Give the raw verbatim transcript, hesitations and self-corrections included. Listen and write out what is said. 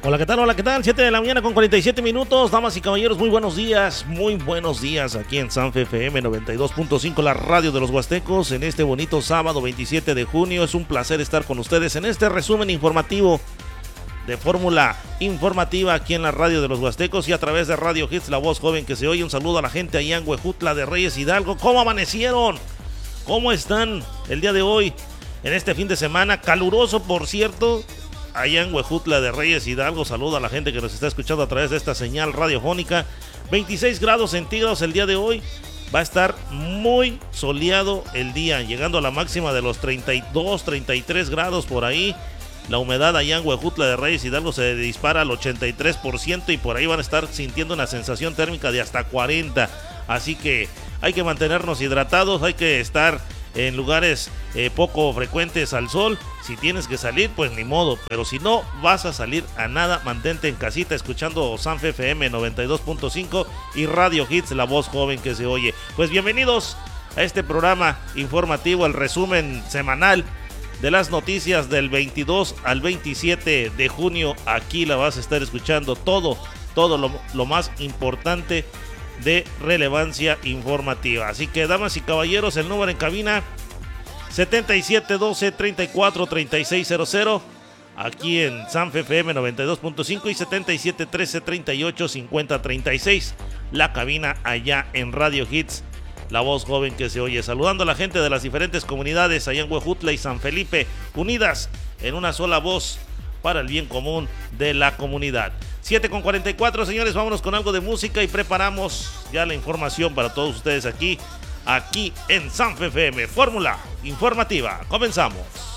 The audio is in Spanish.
Hola, ¿qué tal? Hola, ¿qué tal? siete de la mañana con cuarenta y siete minutos. Damas y caballeros, muy buenos días. Muy buenos días aquí en Sanfe F M noventa y dos punto cinco, la radio de los Huastecos. En este bonito sábado veintisiete de junio. Es un placer estar con ustedes en este resumen informativo de Fórmula Informativa aquí en la radio de los Huastecos y a través de Radio Hits, la voz joven que se oye. Un saludo a la gente allá en Huejutla de Reyes Hidalgo. ¿Cómo amanecieron? ¿Cómo están el día de hoy? En este fin de semana, caluroso por cierto, allá en Huejutla de Reyes Hidalgo. Saludo a la gente que nos está escuchando a través de esta señal radiofónica. veintiséis grados centígrados el día de hoy. Va a estar muy soleado el día, llegando a la máxima de los treinta y dos, treinta y tres grados por ahí. La humedad allá en Huejutla de Reyes Hidalgo se dispara al ochenta y tres por ciento y por ahí van a estar sintiendo una sensación térmica de hasta cuarenta. Así que hay que mantenernos hidratados, hay que estar en lugares eh, poco frecuentes al sol. Si tienes que salir, pues ni modo, pero si no vas a salir a nada, mantente en casita escuchando Sanfe F M noventa y dos punto cinco y Radio Hits, la voz joven que se oye. Pues bienvenidos a este programa informativo, el resumen semanal de las noticias del veintidós al veintisiete de junio. Aquí la vas a estar escuchando todo, todo lo, lo más importante de relevancia informativa. Así que, damas y caballeros, el número en cabina setenta y siete doce treinta y cuatro treinta y seis cero cero aquí en Sanfe F M noventa y dos punto cinco y setenta y siete trece treinta y ocho cincuenta treinta y seis la cabina allá en Radio Hits, la voz joven que se oye. Saludando a la gente de las diferentes comunidades allá en Huejutla y San Felipe, unidas en una sola voz para el bien común de la comunidad. siete con cuarenta y cuatro, señores, vámonos con algo de música y preparamos ya la información para todos ustedes aquí, aquí en Sanfe F M, Fórmula Informativa. Comenzamos.